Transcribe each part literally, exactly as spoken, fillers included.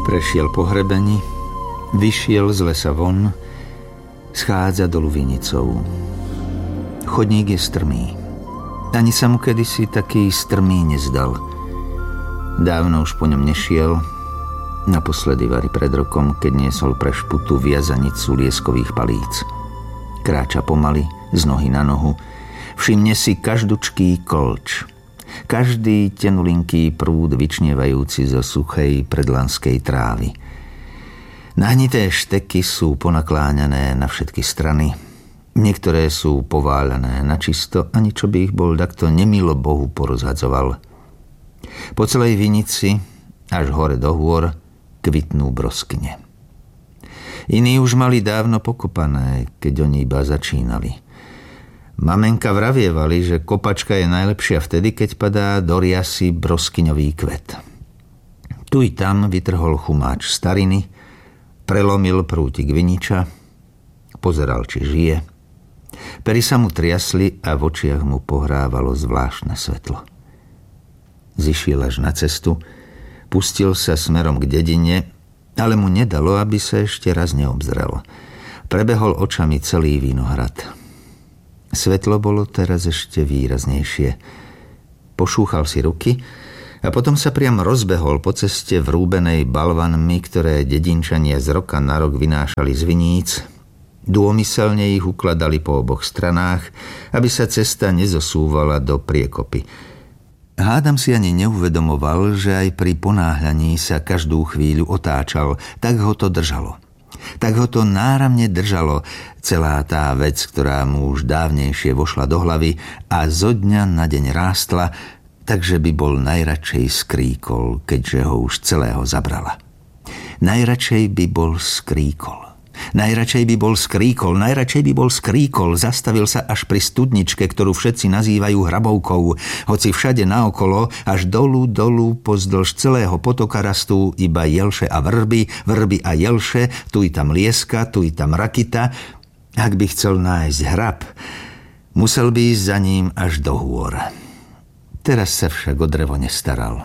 Prešiel po hrebení, vyšiel z lesa von, schádza dolu vinicou. Chodník je strmý. Ani sa mu kedysi taký strmý nezdal. Dávno už po ňom nešiel, naposledy vari pred rokom, keď niesol pre šputu viazanicu lieskových palíc. Kráča pomaly, z nohy na nohu, všimne si každučký kolč, každý tenulinký prúd vyčnievajúci zo suchej predlanskej trávy. Nahnité šteky sú ponakláňané na všetky strany, niektoré sú pováľané na čisto, ani čo by ich bol takto nemilo Bohu porozhadzoval. Po celej vinici, až hore do hôr, kvitnú broskyne. Iní už mali dávno pokopané, keď oni iba začínali. Mamenka vravievali, že kopačka je najlepšia vtedy, keď padá do riasy broskyňový kvet. Tu i tam vytrhol chumáč stariny, prelomil prútik viniča, pozeral, či žije. Pery sa mu triasli a v očiach mu pohrávalo zvláštne svetlo. Zišiel až na cestu, pustil sa smerom k dedine, ale mu nedalo, aby sa ešte raz neobzrel. Prebehol očami celý vinohrad. Svetlo bolo teraz ešte výraznejšie. Pošúchal si ruky a potom sa priam rozbehol po ceste vrúbenej balvanmi, ktoré dedinčania z roka na rok vynášali z viníc. Dômyselne ich ukladali po oboch stranách, aby sa cesta nezosúvala do priekopy. Hádam si ani neuvedomoval, že aj pri ponáhľaní sa každú chvíľu otáčal, tak ho to držalo. Tak ho to náramne držalo, celá tá vec, ktorá mu už dávnejšie vošla do hlavy a zo dňa na deň rástla, takže by bol najradšej skríkol, keďže ho už celého zabrala. Najradšej by bol skríkol. Najradšej by bol skríkol, najradšej by bol skríkol, zastavil sa až pri studničke, ktorú všetci nazývajú hrabovkou, hoci všade naokolo, až dolu, dolu, pozdĺž celého potoka rastú iba jelše a vrby, vrby a jelše, tu i tam lieska, tu i tam rakita. Ak by chcel nájsť hrab, musel by ísť za ním až do hôr. Teraz sa však o drevo nestaral.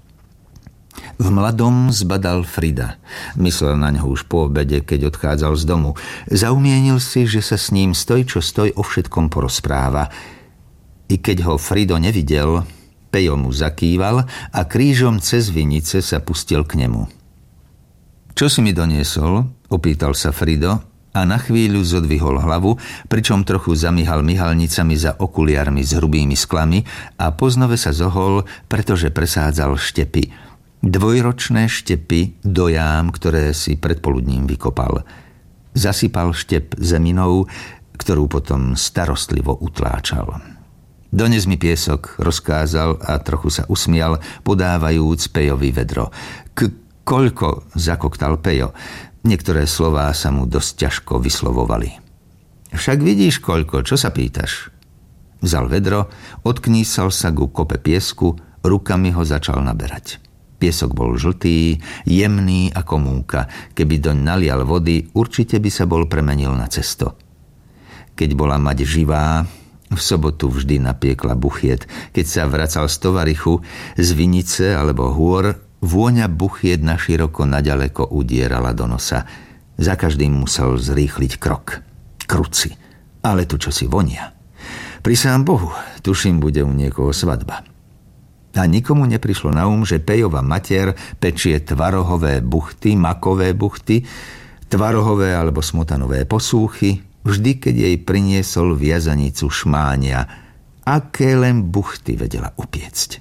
V mladom zbadal Frida. Myslel na ňo už po obede, keď odchádzal z domu. Zaumienil si, že sa s ním stoj čo stoj o všetkom porozpráva. I keď ho Frido nevidel, Pejo mu zakýval a krížom cez vinice sa pustil k nemu. Čo si mi doniesol? Opýtal sa Frido a na chvíľu zodvihol hlavu, pričom trochu zamihal myhalnicami za okuliarmi s hrubými sklami a poznove sa zohol, pretože presádzal štepy. Dvojročné štepy do jám, ktoré si predpoludním vykopal. Zasypal štep zeminou, ktorú potom starostlivo utláčal. Dones mi piesok, rozkázal a trochu sa usmial, podávajúc Pejovi vedro. K koľko, zakoktal Pejo. Niektoré slová sa mu dosť ťažko vyslovovali. Však vidíš koľko, čo sa pýtaš? Vzal vedro, odknísal sa ku kope piesku, rukami ho začal naberať. Piesok bol žltý, jemný ako múka. Keby doň nalial vody, určite by sa bol premenil na cesto. Keď bola mať živá, v sobotu vždy napiekla buchiet. Keď sa vracal z tovarichu, z vinice alebo hôr, vôňa buchiet naširoko naďaleko udierala do nosa. Za každým musel zrýchliť krok. Kruci, ale tu čosi vonia. Prisám Bohu, tuším, bude u niekoho svadba. A nikomu neprišlo na um, že Pejova mater pečie tvarohové buchty, makové buchty, tvarohové alebo smotanové posúchy, vždy, keď jej priniesol viazanicu šmánia, aké len buchty vedela upiecť.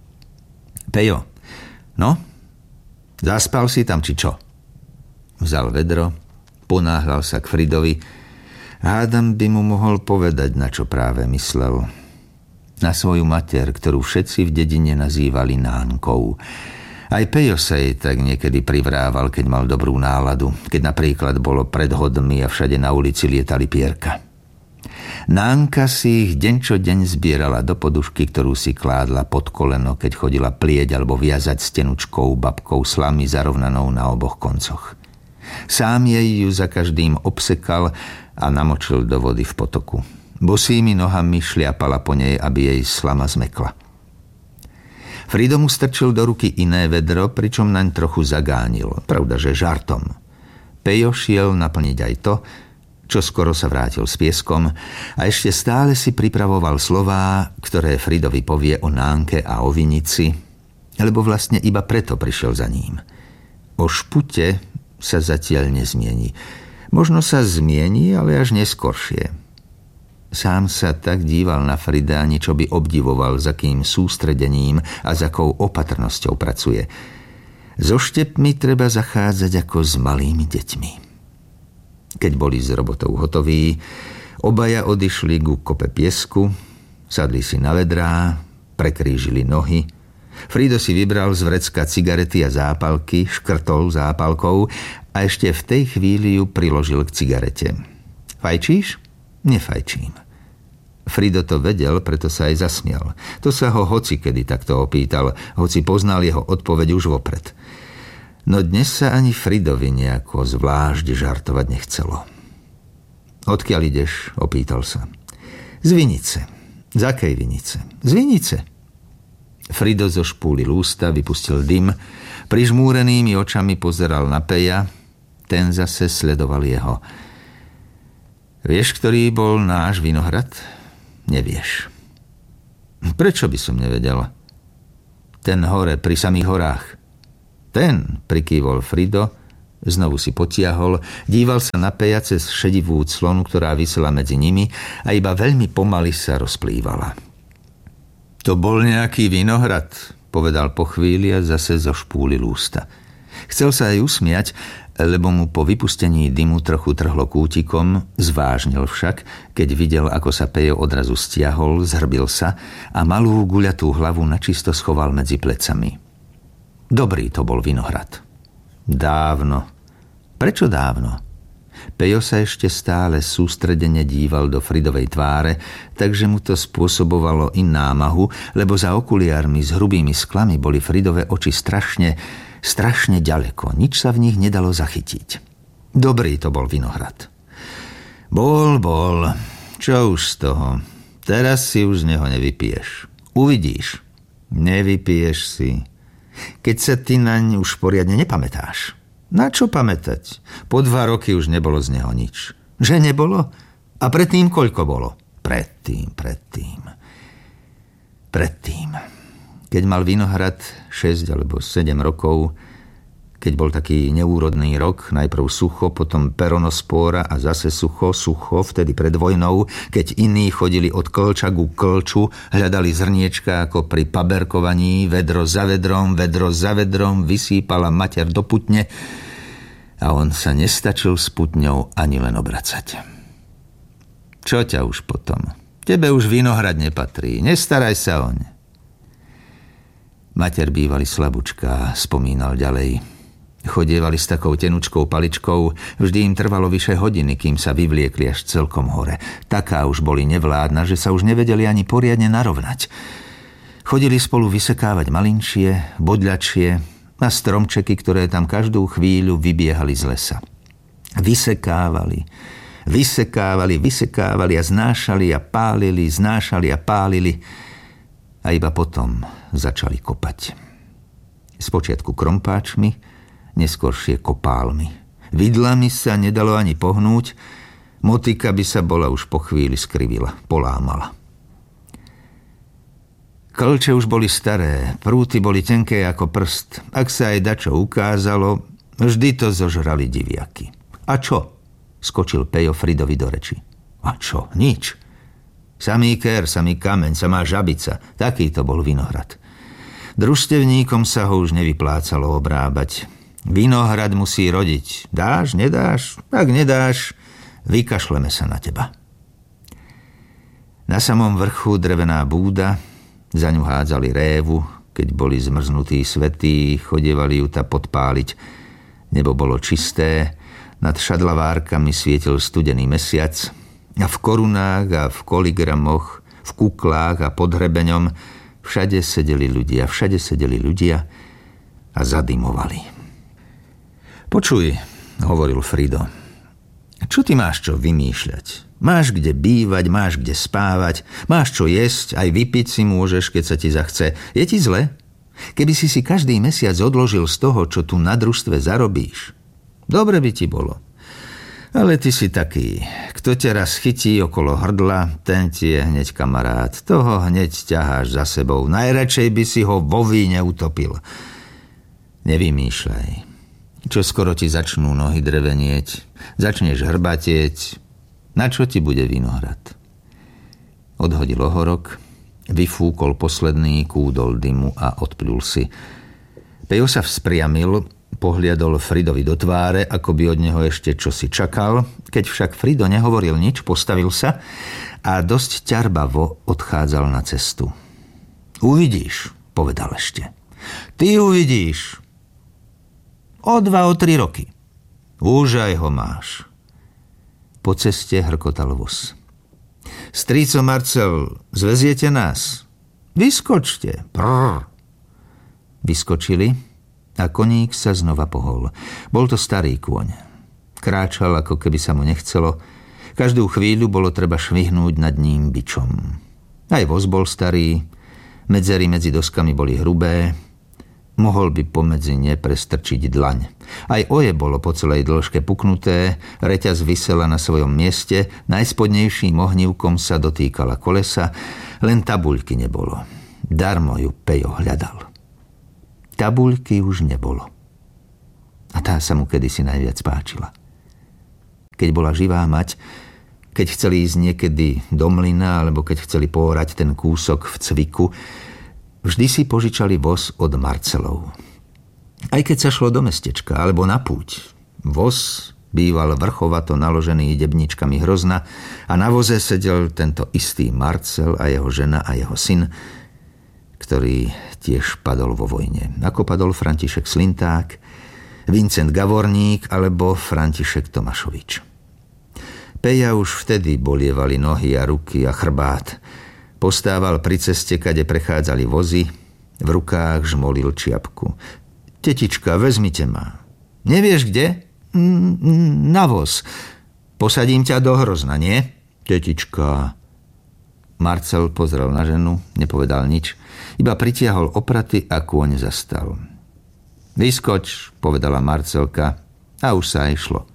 Pejo, no? Zaspal si tam, či čo? Vzal vedro, ponáhľal sa k Fridovi. Hádam by mu mohol povedať, na čo práve myslel. Na svoju mater, ktorú všetci v dedine nazývali Nánkou. Aj Pejo sa jej tak niekedy privrával, keď mal dobrú náladu, keď napríklad bolo pred hodmi a všade na ulici lietali pierka. Nánka si ich deň čo deň zbierala do podušky, ktorú si kládla pod koleno, keď chodila plieť alebo viazať stenučkou babkou slamy zarovnanou na oboch koncoch. Sám jej ju za každým obsekal a namočil do vody v potoku. Bosými nohami šliapala po nej, aby jej slama zmekla. Frido mu strčil do ruky iné vedro, pričom naň trochu zagánil. Pravda, že žartom. Pejo šiel naplniť aj to, čo skoro sa vrátil s pieskom a ešte stále si pripravoval slová, ktoré Fridovi povie o Nánke a o vinici, lebo vlastne iba preto prišiel za ním. O špute sa zatiaľ nezmieni. Možno sa zmieni, ale až neskoršie. Sám sa tak díval na Frida, niečo by obdivoval, za akým sústredením a za akou opatrnosťou pracuje. So štepmi treba zachádzať ako s malými deťmi. Keď boli s robotou hotoví, obaja odišli ku kope piesku, sadli si na vedrá, prekrížili nohy. Frido si vybral z vrecka cigarety a zápalky, škrtol zápalkou a ešte v tej chvíli ju priložil k cigarete. Fajčíš? Nefajčím. Frido to vedel, preto sa aj zasmial. To sa ho hocikedy takto opýtal, hoci poznal jeho odpoveď už vopred. No dnes sa ani Fridovi nejako zvlášť žartovať nechcelo. Odkiaľ ideš? Opýtal sa. Z Vinice. Z akej Vinice? Z Vinice. Frido zošpúlil ústa, vypustil dym, prižmúrenými očami pozeral na Peja, ten zase sledoval jeho. Vieš, ktorý bol náš vinohrad? Nevieš. Prečo by som nevedela? Ten hore, pri samých horách. Ten, prikývol Frido, znovu si potiahol, díval sa na Peja cez šedivú clonu, ktorá visela medzi nimi a iba veľmi pomaly sa rozplývala. To bol nejaký vinohrad, povedal po chvíli a zase zošpúlil ústa. Chcel sa aj usmiať, lebo mu po vypustení dymu trochu trhlo kútikom, zvážnil však, keď videl, ako sa Pejo odrazu stiahol, zhrbil sa a malú guľatú hlavu načisto schoval medzi plecami. Dobrý to bol vinohrad. Dávno. Prečo dávno? Pejo sa ešte stále sústredene díval do Fridovej tváre, takže mu to spôsobovalo i námahu, lebo za okuliármi s hrubými sklami boli Fridove oči strašne, strašne ďaleko. Nič sa v nich nedalo zachytiť. Dobrý to bol vinohrad. Bol, bol. Čo už z toho? Teraz si už z neho nevypiješ. Uvidíš. Nevypiješ si. Keď sa ty naň už poriadne nepamätáš. Na čo pamätať? Po dva roky už nebolo z neho nič. Že nebolo? A predtým koľko bolo? Predtým, predtým. Predtým. Keď mal vinohrad šesť alebo sedem rokov, keď bol taký neúrodný rok, najprv sucho, potom peronospóra a zase sucho, sucho, vtedy pred vojnou, keď iní chodili od klča ku klču, hľadali zrniečka ako pri paberkovaní, vedro za vedrom, vedro za vedrom, vysýpala mater do putne a on sa nestačil s putňou ani len obracať. Čo ťa už potom? Tebe už vinohrad nepatrí, nestaraj sa oň. Mater bývali slabúčka, spomínal ďalej. Chodievali s takou tenučkou paličkou, vždy im trvalo vyše hodiny, kým sa vyvliekli až celkom hore. Taká už boli nevládna, že sa už nevedeli ani poriadne narovnať. Chodili spolu vysekávať malinčie, bodľačie a stromčeky, ktoré tam každú chvíľu vybiehali z lesa. Vysekávali, vysekávali, vysekávali a znášali a pálili, znášali a pálili a iba potom začali kopať. Spočiatku krompáčmi, neskôršie kopálmi. Vidlami sa nedalo ani pohnúť, motika by sa bola už po chvíli skrivila, polámala. Klče už boli staré, prúty boli tenké ako prst. Ak sa aj dačo ukázalo, vždy to zožrali diviaky. A čo? Skočil Pejo Fridovi do reči. A čo? Nič. Samý kér, samý kameň, samá žabica. Taký to bol vinohrad. Družstevníkom sa ho už nevyplácalo obrábať. Vinohrad musí rodiť. Dáš, nedáš? Ak nedáš, vykašleme sa na teba. Na samom vrchu drevená búda, za ňu hádzali révu, keď boli zmrznutí svätí, chodievali ju ta podpáliť. Nebo bolo čisté, nad šadlavárkami svietil studený mesiac a v korunách a v koligramoch, v kuklách a pod hrebeňom všade sedeli ľudia, všade sedeli ľudia a zadymovali. Počuj, hovoril Frido, čo ty máš čo vymýšľať? Máš kde bývať, máš kde spávať, máš čo jesť, aj vypiť si môžeš, keď sa ti zachce. Je ti zle? Keby si si každý mesiac odložil z toho, čo tu na družstve zarobíš, dobre by ti bolo. Ale ty si taký, kto ťa raz chytí okolo hrdla, ten ti je hneď kamarát. Toho hneď ťaháš za sebou. Najradšej by si ho vo víne utopil. Nevymýšľaj. Čo skoro ti začnú nohy drevenieť, začneš hrbatieť. Na čo ti bude vinohrad? Odhodil ohorok, vyfúkol posledný kúdol dymu a odplul si. Pejo sa vzpriamil, pohliadol Fridovi do tváre, ako by od neho ešte čosi čakal. Keď však Frido nehovoril nič, postavil sa a dosť ťarbavo odchádzal na cestu. Uvidíš, povedal ešte. Ty uvidíš. O dva, o tri roky. Už aj ho máš. Po ceste hrkotal voz. Strýco Marcel, zveziete nás? Vyskočte. Prr. Vyskočili a koník sa znova pohol. Bol to starý kôň. Kráčal, ako keby sa mu nechcelo. Každú chvíľu bolo treba švihnúť nad ním bičom. Aj voz bol starý, medzery medzi doskami boli hrubé, mohol by pomedzi ne prestrčiť dlaň. Aj oje bolo po celej dĺžke puknuté, reťaz visela na svojom mieste, najspodnejším ohnívkom sa dotýkala kolesa, len tabuľky nebolo. Darmo ju Pejo hľadal. Tabuľky už nebolo. A tá sa mu kedysi najviac páčila. Keď bola živá mať, keď chceli ísť niekedy do mlyna, alebo keď chceli pórať ten kúsok v cviku, vždy si požičali voz od Marcelov. Aj keď sa šlo do mestečka alebo na púť, voz býval vrchovato naložený debničkami hrozna a na voze sedel tento istý Marcel a jeho žena a jeho syn, ktorý tiež padol vo vojne. Ako padol František Slinták, Vincent Gavorník alebo František Tomašovič. Peja už vtedy bolievali nohy a ruky a chrbát. Postával pri ceste, kade prechádzali vozy, v rukách žmolil čiapku. Tetička, vezmite ma. Nevieš kde? Na voz. Posadím ťa do Hrozna, nie? Tetička. Marcel pozrel na ženu, nepovedal nič, iba pritiahol opraty a kôň zastal. Vyskoč, povedala Marcelka a už sa aj šlo.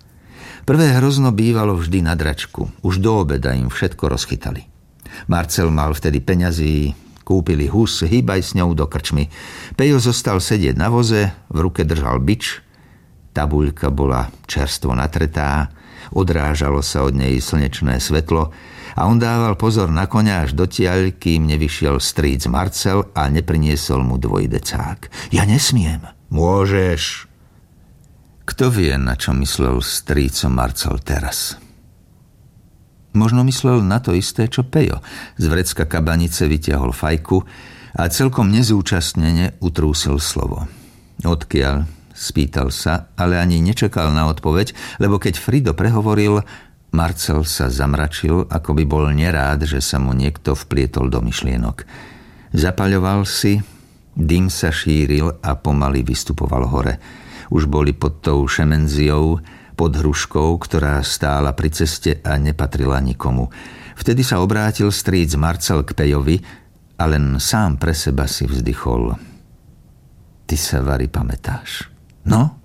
Prvé Hrozno bývalo vždy na dračku. Už do obeda im všetko rozchytali. Marcel mal vtedy peňazí, kúpili hus, hýbaj s ňou do krčmy. Pejo zostal sedieť na voze, v ruke držal bič. Tabuľka bola čerstvo natretá, odrážalo sa od nej slnečné svetlo a on dával pozor na koňa až dotiaľ, kým nevyšiel stríc Marcel a nepriniesol mu dvojdecák. Ja nesmiem. Môžeš. Kto vie, na čo myslel stríco Marcel teraz? Možno myslel na to isté, čo Pejo. Z vrecka kabanice vytiahol fajku a celkom nezúčastnene utrúsil slovo. Odkiaľ? Spýtal sa, ale ani nečakal na odpoveď, lebo keď Frido prehovoril, Marcel sa zamračil, ako by bol nerád, že sa mu niekto vplietol do myšlienok. Zapaľoval si, dym sa šíril a pomaly vystupoval hore. Už boli pod tou šemenziou, pod hruškou, ktorá stála pri ceste a nepatrila nikomu. Vtedy sa obrátil stríc Marcel k Pejovi a len sám pre seba si vzdychol. Ty sa, Vary, pamätáš? No?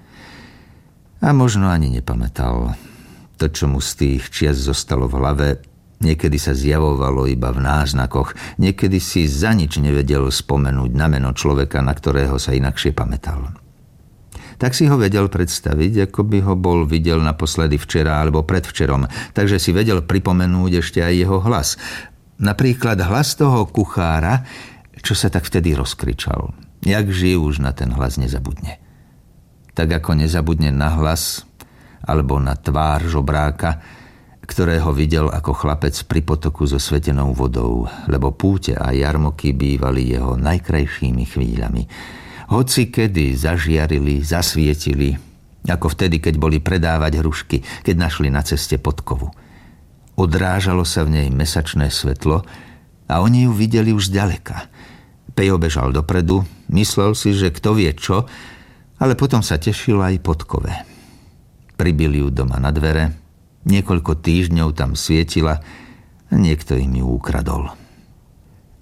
A možno ani nepamätal. To, čo mu z tých čias zostalo v hlave, niekedy sa zjavovalo iba v náznakoch, niekedy si za nič nevedel spomenúť na meno človeka, na ktorého sa inakšie pamätal. Tak si ho vedel predstaviť, ako by ho bol videl naposledy včera alebo predvčerom, takže si vedel pripomenúť ešte aj jeho hlas. Napríklad hlas toho kuchára, čo sa tak vtedy rozkričal. Jak žij už na ten hlas nezabudne. Tak ako nezabudne na hlas alebo na tvár žobráka, ktorého videl ako chlapec pri potoku so svetenou vodou, lebo púte a jarmoky bývali jeho najkrajšími chvíľami. Hoci kedy zažiarili, zasvietili, ako vtedy, keď boli predávať hrušky, keď našli na ceste podkovu. Odrážalo sa v nej mesačné svetlo a oni ju videli už zďaleka. Pejo bežal dopredu, myslel si, že kto vie čo, ale potom sa tešil aj podkove. Pribili ju doma na dvere, niekoľko týždňov tam svietila a niekto im ju ukradol.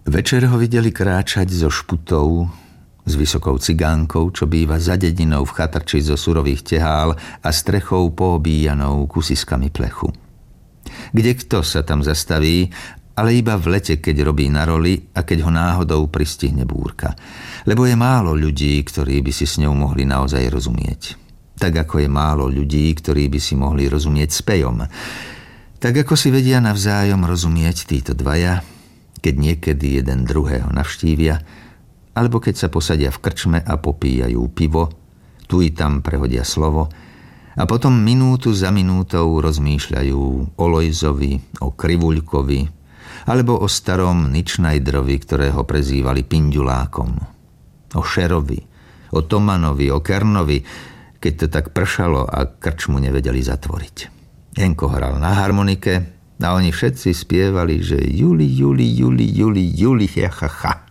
Večer ho videli kráčať so šputou, s vysokou cigánkou, čo býva za dedinou v chatrči zo surových tehál a strechou poobíjanou kusiskami plechu. Kdekto sa tam zastaví, ale iba v lete, keď robí na roli a keď ho náhodou pristihne búrka. Lebo je málo ľudí, ktorí by si s ňou mohli naozaj rozumieť. Tak ako je málo ľudí, ktorí by si mohli rozumieť s Pejom. Tak ako si vedia navzájom rozumieť títo dvaja, keď niekedy jeden druhého navštívia, alebo keď sa posadia v krčme a popíjajú pivo, tu i tam prehodia slovo a potom minútu za minútou rozmýšľajú o Lojzovi, o Krivuľkovi alebo o starom Ničnajdrovi, ktorého prezývali Pinďulákom, o Šerovi, o Tomanovi, o Kernovi, keď to tak pršalo a krčmu nevedeli zatvoriť. Enko hral na harmonike a oni všetci spievali, že Juli, Juli, Juli, Juli, Juli, jachacha.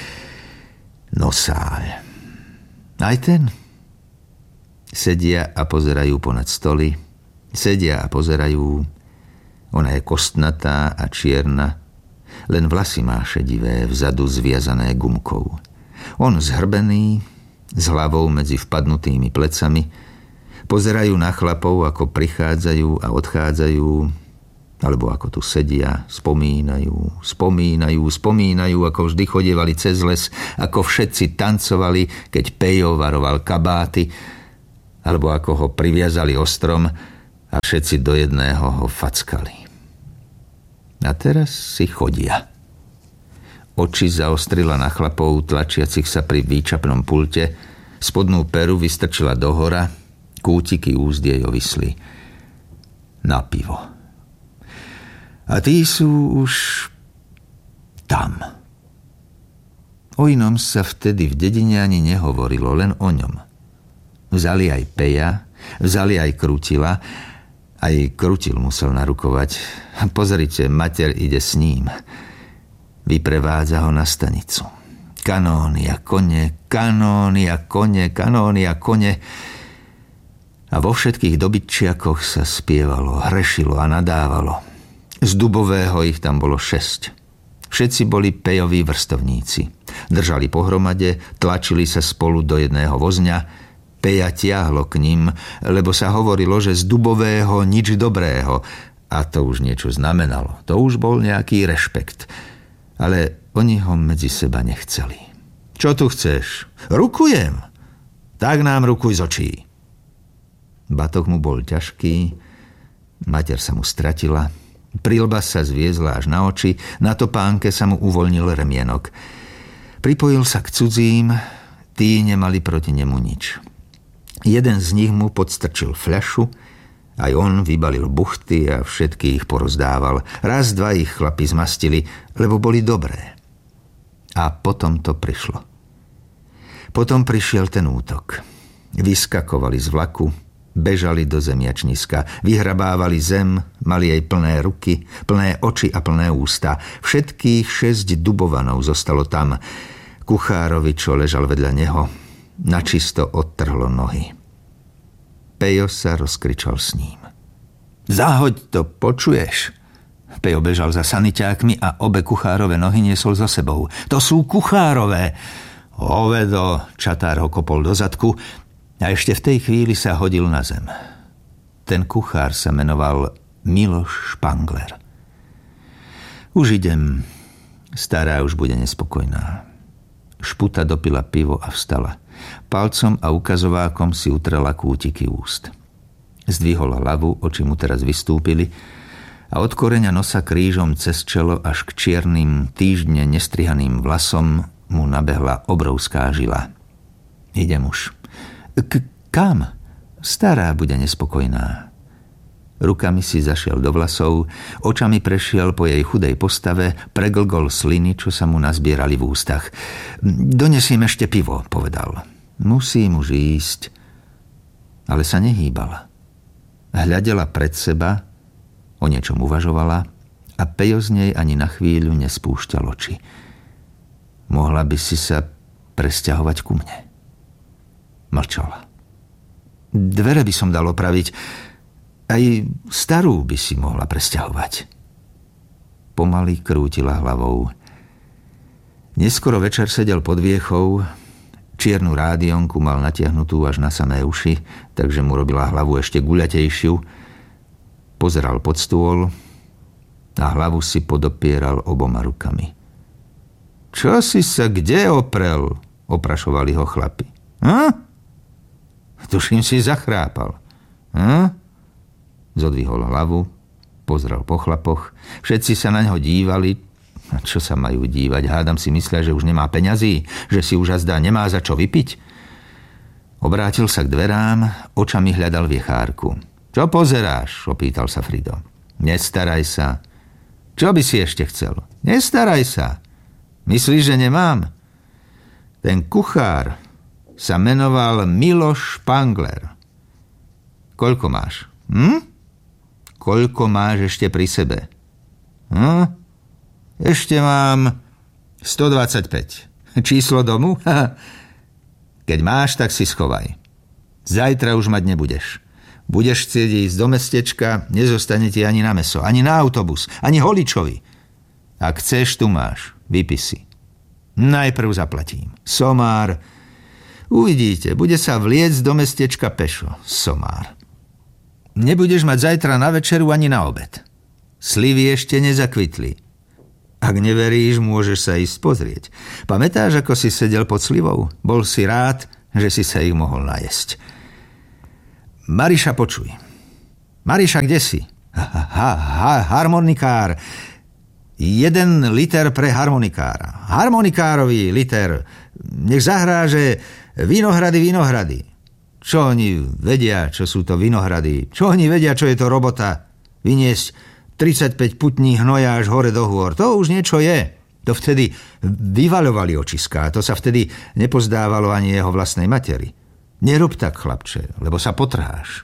Nosáľ. Aj ten. Sedia a pozerajú ponad stoly. Sedia a pozerajú. Ona je kostnatá a čierna. Len vlasy má šedivé, vzadu zviazané gumkou. On zhrbený, s hlavou medzi vpadnutými plecami. Pozerajú na chlapov, ako prichádzajú a odchádzajú, alebo ako tu sedia, spomínajú, spomínajú, spomínajú, ako vždy chodievali cez les, ako všetci tancovali, keď Pejo varoval kabáty, alebo ako ho priviazali ostrom a všetci do jedného ho fackali. A teraz si chodia. Oči zaostrila na chlapov, tlačiacich sa pri výčapnom pulte, spodnú peru vystrčila dohora, kútiky úst jej ovisli. Na pivo. A tí sú už tam. O inom sa vtedy v dedine ani nehovorilo, len o ňom. Vzali aj Peja, vzali aj Krutila, aj Krutil musel narukovať. Pozrite, mater ide s ním. Vyprevádza ho na stanicu. Kanóny a kone, kanóny a kone, kanóny a kone. A vo všetkých dobytčiakoch sa spievalo, hrešilo a nadávalo. Z Dubového ich tam bolo šesť. Všetci boli Pejoví vrstovníci. Držali pohromade, tlačili sa spolu do jedného vozňa. Peja tiahlo k ním, lebo sa hovorilo, že z Dubového nič dobrého. A to už niečo znamenalo. To už bol nejaký rešpekt. Ale oni ho medzi seba nechceli. Čo tu chceš? Rukujem. Tak nám rukuj z očí. Batok mu bol ťažký, mater sa mu stratila, prilba sa zviezla až na oči, na topánke sa mu uvoľnil remienok. Pripojil sa k cudzím, tí nemali proti nemu nič. Jeden z nich mu podstrčil fľašu, aj on vybalil buchty a všetky ich porozdával. Raz, dva ich chlapi zmastili, lebo boli dobré. A potom to prišlo. Potom prišiel ten útok. Vyskakovali z vlaku, bežali do zemiačniska, vyhrabávali zem, mali jej plné ruky, plné oči a plné ústa. Všetkých šesť dubovanov zostalo tam. Kuchárovi, čo ležal vedľa neho, načisto odtrhlo nohy. Pejo sa rozkričal s ním. Zahoď to, počuješ? Pejo bežal za saniťákmi a obe kuchárove nohy niesol so sebou. To sú kuchárové! Hovedo, čatár ho kopol do zadku a ešte v tej chvíli sa hodil na zem. Ten kuchár sa menoval Miloš Špangler. Už idem, stará už bude nespokojná. Šputa dopila pivo a vstala. Palcom a ukazovákom si utrela kútiky úst. Zdvihol hlavu, oči mu teraz vystúpili a od koreňa nosa krížom cez čelo až k čiernym, týždne nestrihaným vlasom mu nabehla obrovská žila. Idem už. K- kam? Stará bude nespokojná. Rukami si zašiel do vlasov, očami prešiel po jej chudej postave, preglgol sliny, čo sa mu nazbierali v ústach. Donesiem ešte pivo, povedal. Musím už ísť. Ale sa nehýbala. Hľadela pred seba, o niečom uvažovala a Pejo z nej ani na chvíľu nespúšťal oči. Mohla by si sa presťahovať ku mne. Mlčala. Dvere by som dal opraviť. Aj starú by si mohla presťahovať. Pomaly krútila hlavou. Neskoro večer sedel pod viechou, čiernu rádionku mal natiahnutú až na samé uši, takže mu robila hlavu ešte guľatejšiu. Pozeral pod stôl a hlavu si podopieral oboma rukami. Čo si sa kde oprel? Oprašovali ho chlapi. Hm? Tuším si zachrápal. Hm? Zodvihol hlavu, pozrel po chlapoch. Všetci sa na ňo dívali. A čo sa majú dívať? Hádam si myslia, že už nemá peňazí, že si už azdá nemá za čo vypiť. Obrátil sa k dverám, očami hľadal viechárku. Čo pozeráš? Opýtal sa Frido. Nestaraj sa. Čo by si ešte chcel? Nestaraj sa. Myslíš, že nemám? Ten kuchár sa menoval Miloš Špangler. Koľko máš? Hm? Koľko máš ešte pri sebe? Hm? Ešte mám stodvadsaťpäť. Číslo domu? Keď máš, tak si schovaj. Zajtra už mať nebudeš. Budeš chcieť ísť do mestečka, nezostane ti ani na mäso, ani na autobus, ani holičovi. Ak chceš, tu máš. Vypij si. Najprv zaplatím. Somár. Uvidíte, bude sa vliecť do mestečka pešo. Somár. Nebudeš mať zajtra na večeru ani na obed. Slivy ešte nezakvitli. Ak neveríš, môžeš sa ísť pozrieť. Pamätáš, ako si sedel pod slivou? Bol si rád, že si sa ich mohol najesť. Mariša, počuj. Mariša, kde si? Ha, ha, ha, harmonikár. Jeden liter pre harmonikára. Harmonikárový liter. Nech zahrá, že vinohrady, vinohrady. Čo oni vedia, čo sú to vinohrady? Čo oni vedia, čo je to robota? Vyniesť tridsaťpäť putní hnoja až hore do hôr. To už niečo je. To vtedy vyvaľovali očiská. To sa vtedy nepozdávalo ani jeho vlastnej materi. Nerob tak, chlapče, lebo sa potrháš.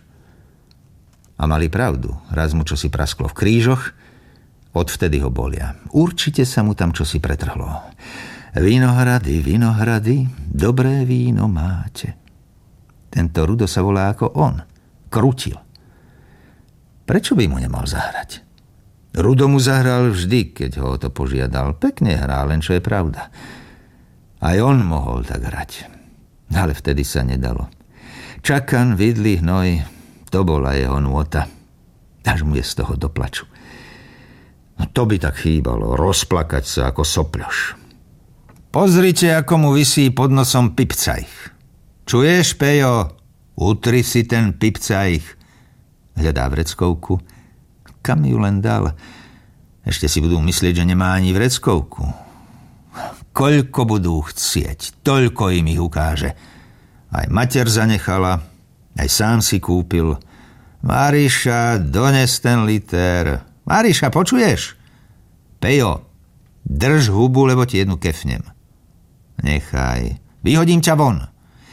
A mali pravdu. Raz mu čosi prasklo v krížoch, odvtedy ho bolia. Určite sa mu tam čosi pretrhlo. Vinohrady, vinohrady, dobré víno máte. Tento Rudo sa volá ako on. Krutil. Prečo by mu nemal zahrať? Rudo mu zahral vždy, keď ho o to požiadal. Pekne hrá, len čo je pravda. Aj on mohol tak hrať. Ale vtedy sa nedalo. Čakan, vidli, hnoj, to bola jeho nôta. Až mu je z toho do plaču. No to by tak chýbalo, rozplakať sa ako sopľoš. Pozrite, ako mu visí pod nosom pipcajch. Čuješ, Pejo? Utri si ten pipcajch. Hľadá vreckovku. Kam ju len dal? Ešte si budú myslieť, že nemá ani vreckovku. Koľko budú chcieť, toľko im ich ukáže. Aj mater zanechala, aj sám si kúpil. Mariša, dones ten liter. Mariša, počuješ? Pejo, drž hubu, lebo ti jednu kefnem. Nechaj, vyhodím ťa von.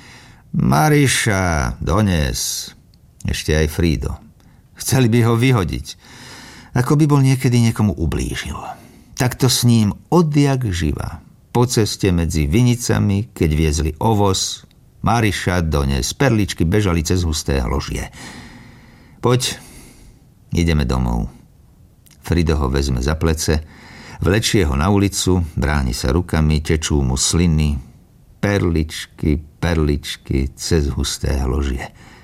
Mariša, dones. Ešte aj Frido. Chceli by ho vyhodiť. Ako by bol niekedy niekomu ublížil. Takto s ním odjak živa. Po ceste medzi vinicami, keď viezli ovoz, Mariša dones, perličky bežali cez husté hložie. Poď, ideme domov. Frido ho vezme za plece, vlečie ho na ulicu, bráni sa rukami, tečú mu sliny, perličky, perličky cez husté hložie.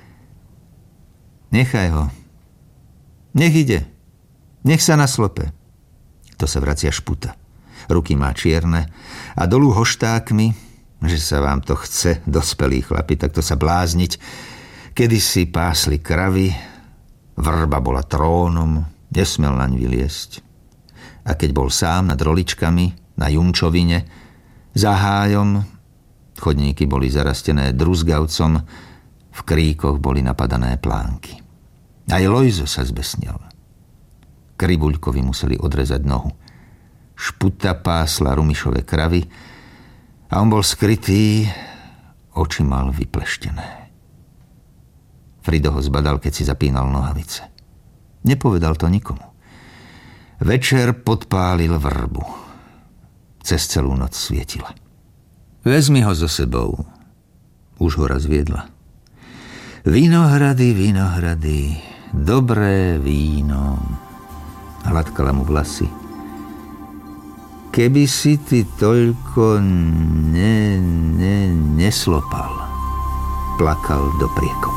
Nechaj ho. Nech ide. Nech sa naslope. To sa vracia šputa. Ruky má čierne a dolu hoštákmi, že sa vám to chce, dospelí chlapi, takto sa blázniť. Kedysi pásli kravy, vrba bola trónom, nesmel naň vyliesť. A keď bol sám nad roličkami, na Junčovine, za hájom, chodníky boli zarastené druzgavcom, v kríkoch boli napadané plánky. Aj Lojzo sa zbesnil. Kribuľkovi museli odrezať nohu. Šputa pásla Rumišove kravy a on bol skrytý, oči mal vypleštené. Frido ho zbadal, keď si zapínal nohavice. Nepovedal to nikomu. Večer podpálil vrbu. Cez celú noc svietila. Vezmi ho so sebou. Už ho raz viedla. Vinohrady, vinohrady, dobré víno. Hladkala mu vlasy. keby si ty toľko ne, ne, neslopal, plakal do priekop.